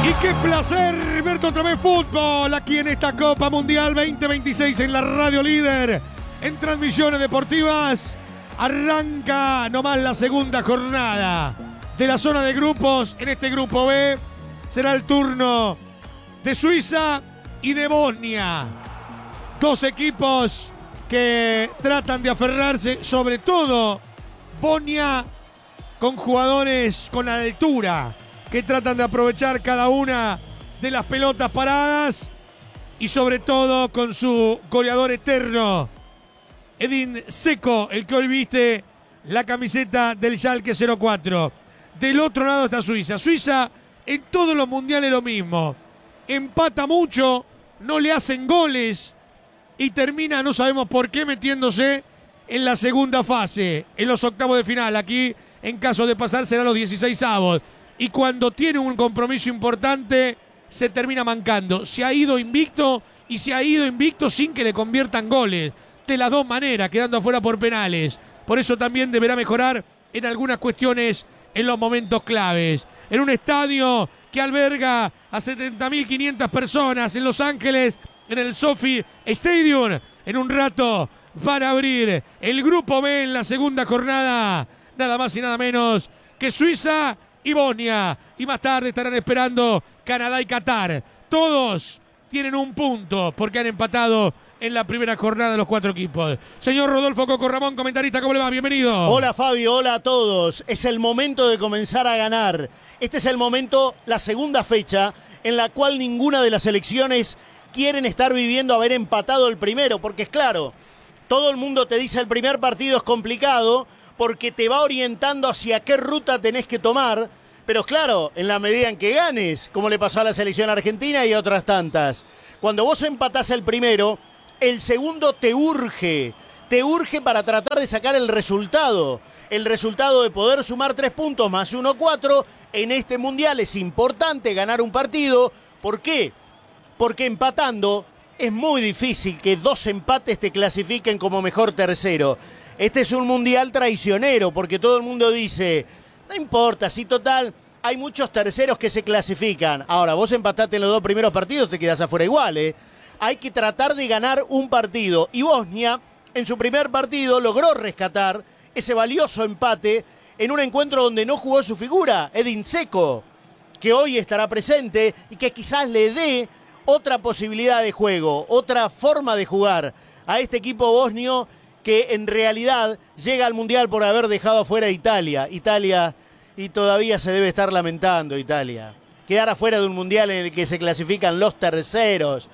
Y qué placer verte otra vez fútbol aquí en esta Copa Mundial 2026 en la Radio Líder, en transmisiones deportivas. Arranca nomás la segunda jornada de la zona de grupos. En este grupo B será el turno de Suiza y de Bosnia. Dos equipos que tratan de aferrarse, sobre todo Bosnia, con jugadores con altura, que tratan de aprovechar cada una de las pelotas paradas, y sobre todo con su goleador eterno, Edin Dzeko, el que hoy viste la camiseta del Schalke 04. Del otro lado está Suiza. Suiza en todos los mundiales lo mismo. Empata mucho, no le hacen goles y termina, no sabemos por qué, metiéndose en la segunda fase, en los octavos de final. Aquí, en caso de pasar, serán los 16avos. Y cuando tiene un compromiso importante, se termina mancando. Se ha ido invicto, y se ha ido invicto sin que le conviertan goles. De las dos maneras, quedando afuera por penales. Por eso también deberá mejorar en algunas cuestiones en los momentos claves. En un estadio que alberga a 70.500 personas en Los Ángeles, en el SoFi Stadium. En un rato van a abrir el grupo B en la segunda jornada. Nada más y nada menos que Suiza y Bosnia. Y más tarde estarán esperando Canadá y Qatar. Todos tienen un punto porque han empatado en la primera jornada de los cuatro equipos. Señor Rodolfo Coco Ramón, comentarista, ¿cómo le va? Bienvenido. Hola Fabio, hola a todos. Es el momento de comenzar a ganar. Este es el momento, la segunda fecha, en la cual ninguna de las selecciones quieren estar viviendo haber empatado el primero, porque es claro, todo el mundo te dice el primer partido es complicado porque te va orientando hacia qué ruta tenés que tomar, pero claro, en la medida en que ganes, como le pasó a la selección argentina y a otras tantas. Cuando vos empatás el primero, el segundo te urge para tratar de sacar el resultado de poder sumar 3 puntos más 1, 4. En este mundial es importante ganar un partido. ¿Por qué? Porque empatando es muy difícil que 2 empates te clasifiquen como mejor tercero. Este es un mundial traicionero porque todo el mundo dice, no importa, si total hay muchos terceros que se clasifican. Ahora, vos empataste en los 2 primeros partidos, te quedás afuera igual, ¿eh? Hay que tratar de ganar un partido. Y Bosnia, en su primer partido, logró rescatar ese valioso empate en un encuentro donde no jugó su figura, Edin Dzeko, que hoy estará presente y que quizás le dé otra posibilidad de juego, otra forma de jugar a este equipo bosnio que en realidad llega al Mundial por haber dejado afuera a Italia. Y todavía se debe estar lamentando Italia. Quedar afuera de un Mundial en el que se clasifican los terceros.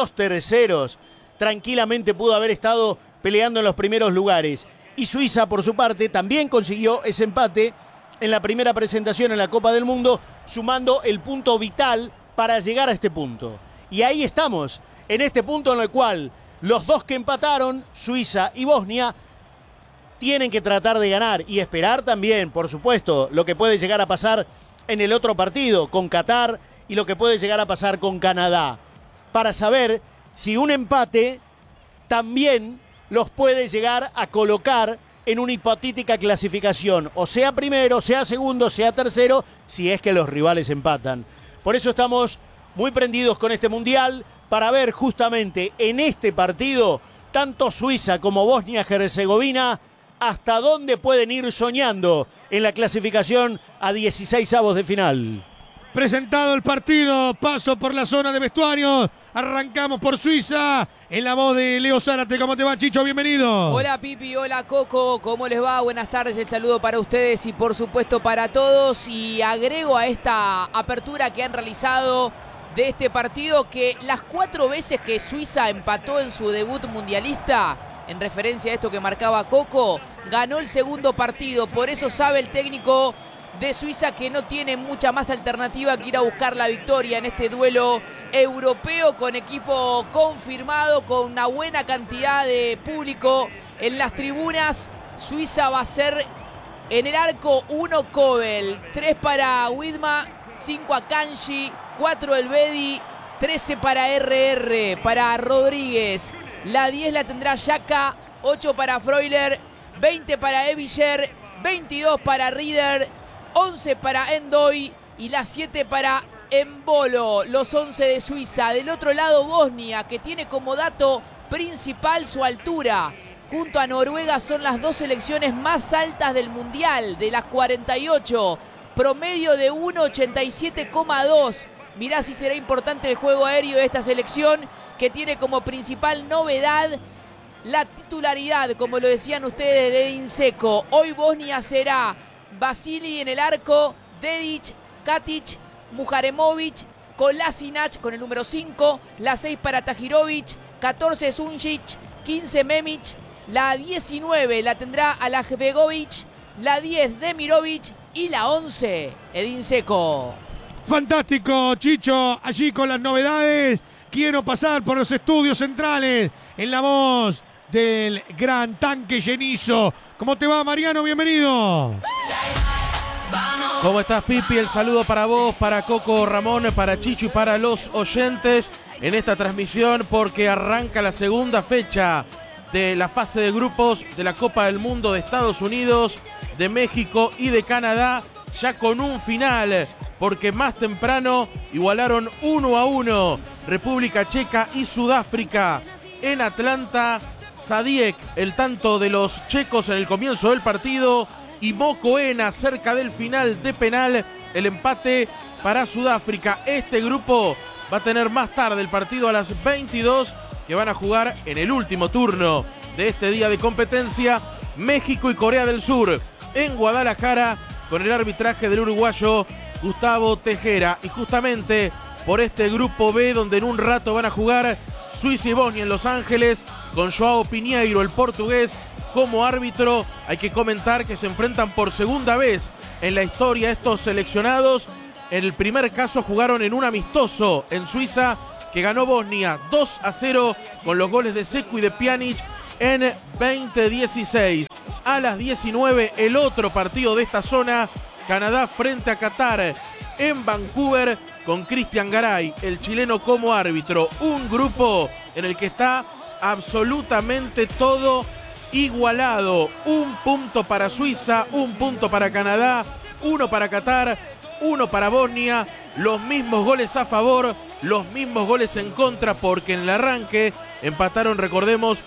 Tranquilamente pudo haber estado peleando en los primeros lugares. Y Suiza, por su parte, también consiguió ese empate en la primera presentación en la Copa del Mundo, sumando el punto vital para llegar a este punto. Y ahí estamos, en este punto en el cual los dos que empataron, Suiza y Bosnia, tienen que tratar de ganar y esperar también, por supuesto, lo que puede llegar a pasar en el otro partido con Qatar y lo que puede llegar a pasar con Canadá, para saber si un empate también los puede llegar a colocar en una hipotética clasificación, o sea primero, sea segundo, sea tercero, si es que los rivales empatan. Por eso estamos muy prendidos con este Mundial, para ver justamente en este partido, tanto Suiza como Bosnia-Herzegovina, hasta dónde pueden ir soñando en la clasificación a 16avos de final. Presentado el partido, paso por la zona de vestuarios. Arrancamos por Suiza, en la voz de Leo Zárate. ¿Cómo te va, Chicho? Bienvenido. Hola, Pipi, hola, Coco. ¿Cómo les va? Buenas tardes, el saludo para ustedes y por supuesto para todos. Y agrego a esta apertura que han realizado de este partido que las 4 veces que Suiza empató en su debut mundialista, en referencia a esto que marcaba Coco, ganó el segundo partido. Por eso sabe el técnico de Suiza que no tiene mucha más alternativa que ir a buscar la victoria en este duelo europeo, con equipo confirmado, con una buena cantidad de público en las tribunas. Suiza va a ser en el arco 1 Kobel, 3 para Widma, 5 Akanji, 4 Elvedi, 13 para RR, para Rodríguez. La 10 la tendrá Xhaka, 8 para Freuler, 20 para Eviller, 22 para Rieder, 11 para Endoy y la 7 para en bolo los 11 de Suiza. Del otro lado Bosnia, que tiene como dato principal su altura. Junto a Noruega son las dos selecciones más altas del Mundial, de las 48. Promedio de 1,87,2. Mirá si será importante el juego aéreo de esta selección, que tiene como principal novedad la titularidad, como lo decían ustedes, de Edin Dzeko. Hoy Bosnia será Vasili en el arco, Dedić, Katic, Muharemovic, Kolasinac con el número 5, la 6 para Tahirovic, 14 Sunčić, 15 Memić, la 19 la tendrá Alahbegovic, la 10 Demirovic y la 11 Edin Dzeko. Fantástico, Chicho, allí con las novedades. Quiero pasar por los estudios centrales en la voz del gran Tanque Llenizo. ¿Cómo te va, Mariano? Bienvenido. ¿Cómo estás, Pipi? El saludo para vos, para Coco, Ramón, para Chicho y para los oyentes en esta transmisión, porque arranca la segunda fecha de la fase de grupos de la Copa del Mundo de Estados Unidos, de México y de Canadá, ya con un final, porque más temprano igualaron 1-1 República Checa y Sudáfrica en Atlanta. Sadiek, el tanto de los checos en el comienzo del partido, y Mokoena cerca del final de penal, el empate para Sudáfrica. Este grupo va a tener más tarde el partido a las 22, que van a jugar en el último turno de este día de competencia, México y Corea del Sur en Guadalajara, con el arbitraje del uruguayo Gustavo Tejera. Y justamente por este grupo B, donde en un rato van a jugar Suiza y Bosnia en Los Ángeles, con Joao Pinheiro, el portugués, como árbitro. Hay que comentar que se enfrentan por segunda vez en la historia estos seleccionados. En el primer caso jugaron en un amistoso en Suiza, que ganó Bosnia 2-0 con los goles de Dzeko y de Pjanic en 2016. A las 19, el otro partido de esta zona, Canadá frente a Qatar en Vancouver, con Cristian Garay, el chileno, como árbitro. Un grupo en el que está absolutamente todo igualado. Un punto para Suiza, un punto para Canadá, uno para Qatar, uno para Bosnia. Los mismos goles a favor, los mismos goles en contra, porque en el arranque empataron, recordemos,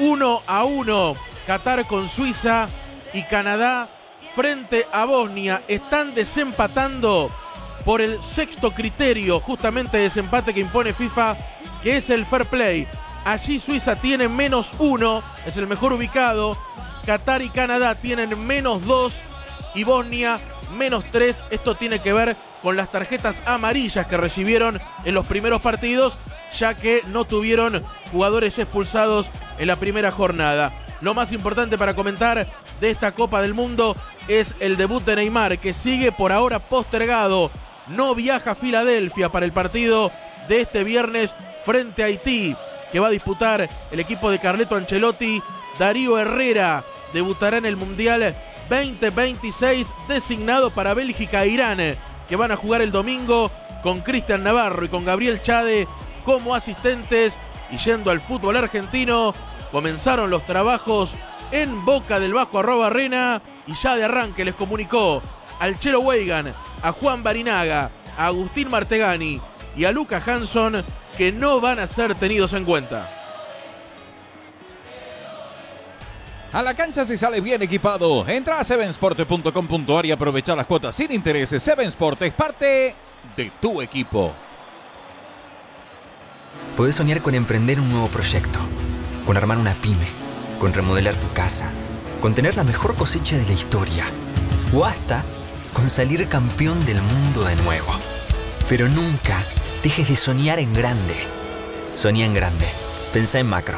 1-1 Qatar con Suiza, y Canadá frente a Bosnia están desempatando por el sexto criterio, justamente desempate que impone FIFA, que es el fair play. Allí Suiza tiene -1, es el mejor ubicado. Qatar y Canadá tienen -2 y Bosnia -3. Esto tiene que ver con las tarjetas amarillas que recibieron en los primeros partidos, ya que no tuvieron jugadores expulsados en la primera jornada. Lo más importante para comentar de esta Copa del Mundo es el debut de Neymar, que sigue por ahora postergado. No viaja a Filadelfia para el partido de este viernes frente a Haití, que va a disputar el equipo de Carleto Ancelotti. Darío Herrera debutará en el Mundial 2026, designado para Bélgica e Irán, que van a jugar el domingo, con Cristian Navarro y con Gabriel Chade como asistentes. Y yendo al fútbol argentino, comenzaron los trabajos en Boca del Vasco Arrobarrena, y ya de arranque les comunicó al Chelo Weigan, a Juan Barinaga, a Agustín Martegani y a Luca Hanson que no van a ser tenidos en cuenta. A la cancha se sale bien equipado. Entra a sevensport.com.ar y aprovecha las cuotas sin intereses. Sevensport es parte de tu equipo. Podés soñar con emprender un nuevo proyecto, con armar una pyme, con remodelar tu casa, con tener la mejor cosecha de la historia, o hasta con salir campeón del mundo de nuevo. Pero nunca dejes de soñar en grande. Soñá en grande. Pensá en macro.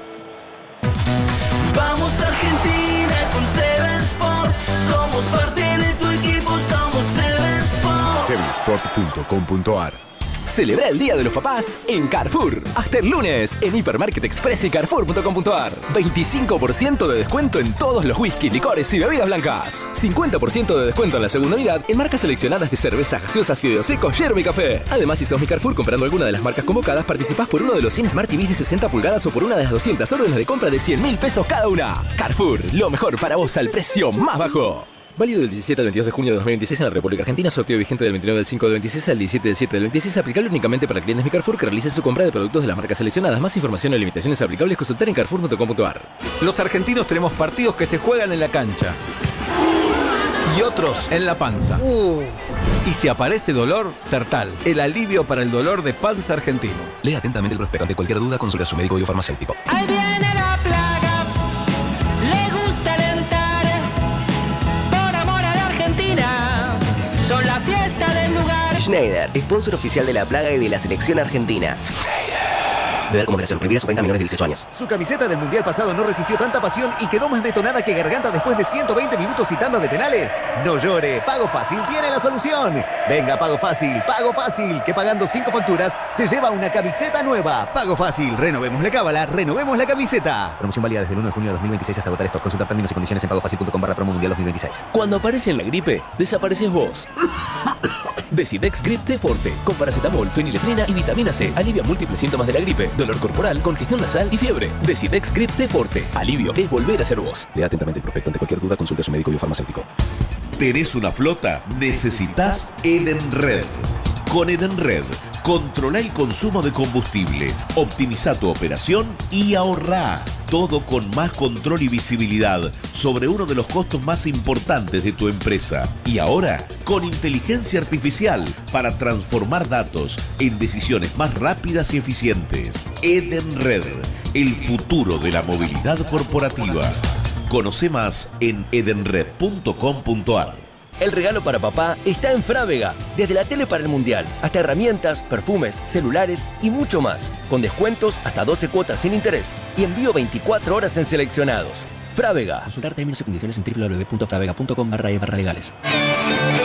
Vamos Argentina con Seven Sport. Somos parte de tu equipo, somos Seven Sport. Sevensport.com.ar. Celebra el Día de los Papás en Carrefour. Hasta el lunes en Hipermarket Express y Carrefour.com.ar. 25% de descuento en todos los whisky, licores y bebidas blancas. 50% de descuento en la segunda unidad en marcas seleccionadas de cervezas, gaseosas, fideos secos, yerba y café. Además, si sos mi Carrefour comprando alguna de las marcas convocadas, participás por uno de los 100 Smart TVs de 60 pulgadas o por una de las 200 órdenes de compra de 100.000 pesos cada una. Carrefour, lo mejor para vos al precio más bajo. Válido del 17 al 22 de junio de 2026 en la República Argentina. Sorteo vigente del 29 del 5 del 26 al 17 del 7 del 26. Aplicable únicamente para clientes de Carrefour que realicen su compra de productos de las marcas seleccionadas. Más información y limitaciones aplicables consultar en carrefour.com.ar. Los argentinos tenemos partidos que se juegan en la cancha y otros en la panza. Y si aparece dolor, Sertal, el alivio para el dolor de panza argentino. Lea atentamente el prospecto. Ante cualquier duda, consulte a su médico o farmacéutico. Ahí viene la plaga, le gusta alentar, por amor a la Argentina, son la fiesta del lugar. Schneider, sponsor oficial de la plaga y de la selección argentina. Beber con moderación, prohibida su venta a menores de 18 años. Su camiseta del mundial pasado no resistió tanta pasión y quedó más detonada que garganta después de 120 minutos y tanda de penales. No llore, Pago Fácil tiene la solución. Venga, Pago Fácil, que pagando 5 facturas se lleva una camiseta nueva. Pago Fácil, renovemos la cábala, renovemos la camiseta. Promoción válida desde el 1 de junio de 2026 hasta agotar stock. Consultar términos y condiciones en pagofacil.com/promo mundial 2026. Cuando aparece en la gripe, desapareces vos. Decidex Grip T Forte, con paracetamol, fenilefrina y vitamina C. Alivia múltiples síntomas de la gripe, dolor corporal, congestión nasal y fiebre. Decidex Grip T Forte. Alivio es volver a ser vos. Lea atentamente el prospecto. Ante cualquier duda, consulte a su médico y farmacéutico. ¿Tenés una flota? Necesitas Edenred. Con Edenred, controla el consumo de combustible, optimiza tu operación y ahorrá. Todo con más control y visibilidad sobre uno de los costos más importantes de tu empresa. Y ahora, con inteligencia artificial para transformar datos en decisiones más rápidas y eficientes. Edenred, el futuro de la movilidad corporativa. Conoce más en edenred.com.ar. El regalo para papá está en Frávega. Desde la tele para el mundial, hasta herramientas, perfumes, celulares y mucho más. Con descuentos hasta 12 cuotas sin interés y envío 24 horas en seleccionados. Frávega. Consultar términos y condiciones en www.fravega.com/legales.